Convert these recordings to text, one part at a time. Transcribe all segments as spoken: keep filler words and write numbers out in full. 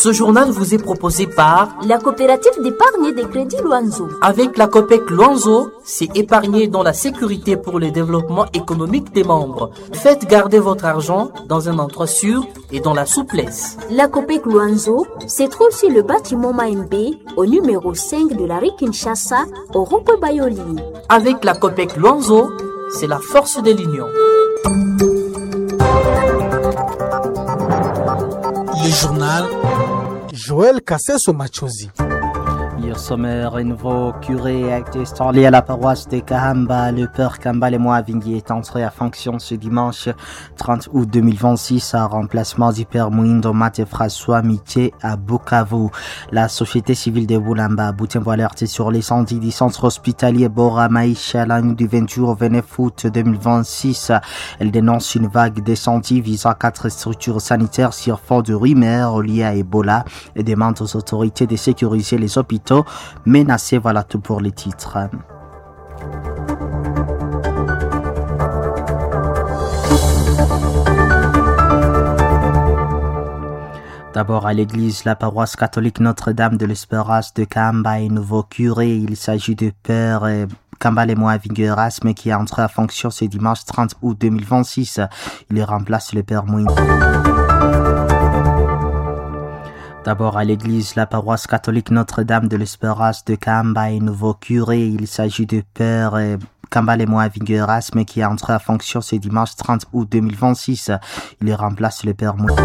Ce journal vous est proposé par la coopérative d'épargne et de crédit Luanzo. Avec la COPEC Luanzo, c'est épargner dans la sécurité pour le développement économique des membres. Faites garder votre argent dans un endroit sûr et dans la souplesse. La COPEC Luanzo se trouve sur le bâtiment Maembe au numéro cinq de la rue Kinshasa au rond-point Bayoli. Avec la COPEC Luanzo, c'est la force de l'union. Le journal Joël Kasseso Machozi. Hier sommaire, un nouveau curé a été installé à la paroisse de Kahamba. Le père Kambale Moavingui est entré à fonction ce dimanche trente août deux mille vingt-six à remplacement du père Mouindo Mate François Mitié à Bukavu. La société civile de Boulamba a Boutembo alerté sur l'incendie du centre hospitalier Bora Maïcha la nuit du vingt-huit au vingt-neuf août deux mille vingt-six. Elle dénonce une vague d'incendie visant quatre structures sanitaires sur fond de rumeurs liées à Ebola et demande aux autorités de sécuriser les hôpitaux menacés. Voilà tout pour les titres. D'abord à l'église, la paroisse catholique Notre-Dame de l'Espérance de Kahamba est nouveau curé. Il s'agit du père euh, Kambale Moavingui Erasme qui est entré à fonction ce dimanche trente août deux mille vingt-six. Il remplace le père Mouindo. D'abord à l'église, la paroisse catholique Notre-Dame de l'Espérance de Kahamba est nouveau curé. Il s'agit du père euh, Kambale Moavingui Erasme qui est entré à fonction ce dimanche trente août deux mille vingt-six. Il remplace le père Mouindo.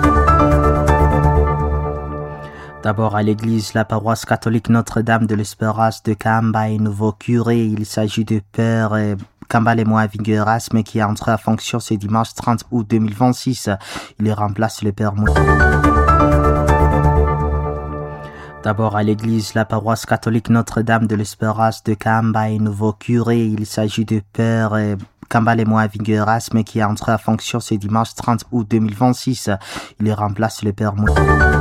D'abord à l'église, la paroisse catholique Notre-Dame de l'Espérance de Kahamba est nouveau curé. Il s'agit du père euh, Kambale Moavingui Erasme qui est entré à fonction ce dimanche trente août deux mille vingt-six. Il remplace le père Mouindo. D'abord à l'église, la paroisse catholique Notre-Dame de l'Espérance de Kahamba est nouveau curé. Il s'agit du père euh, Kambale Moavingui Erasme qui est entré à fonction ce dimanche trente août deux mille vingt-six. Il remplace le père Mouindo.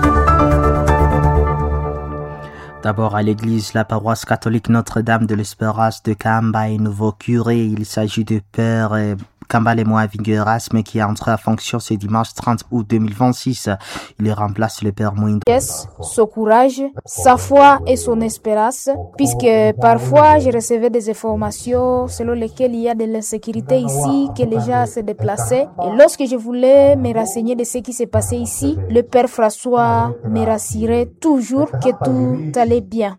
D'abord à l'église, la paroisse catholique Notre-Dame de l'Espérance de Kahamba est nouveau curé. Il s'agit du père euh, Kambale Moavingui Erasme qui est entré à fonction ce dimanche trente août deux mille vingt-six. Il remplace le père Mouindo. Yes, son courage, sa foi et son espérance, puisque parfois je recevais des informations selon lesquelles il y a de l'insécurité ici, que les gens se déplaçaient. Et lorsque je voulais me renseigner de ce qui s'est passé ici, le père François me rassurait toujours que tout allait bien.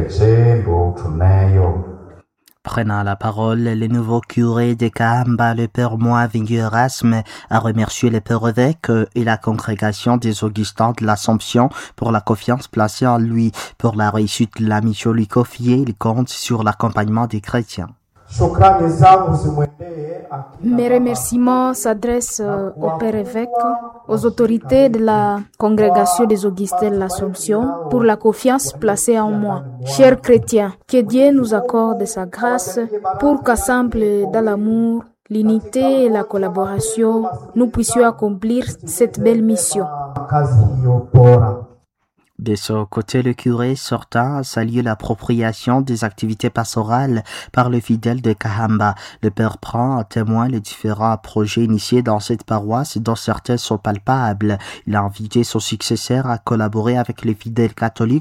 Prenant la parole, le nouveau curé de Kahamba, le père Moavingui Erasme, a remercié le père évêque et la congrégation des Augustins de l'Assomption pour la confiance placée en lui. Pour la réussite de la mission lui confiée, il compte sur l'accompagnement des chrétiens. Mes remerciements s'adressent au Père évêque, aux autorités de la congrégation des Augustins de l'Assomption pour la confiance placée en moi. Chers chrétiens, que Dieu nous accorde sa grâce pour qu'ensemble, dans l'amour, l'unité et la collaboration, nous puissions accomplir cette belle mission. De son côté, le curé sortant a salué l'appropriation des activités pastorales par les fidèles de Kahamba. Le père prend à témoin les différents projets initiés dans cette paroisse dont certains sont palpables. Il a invité son successeur à collaborer avec les fidèles catholiques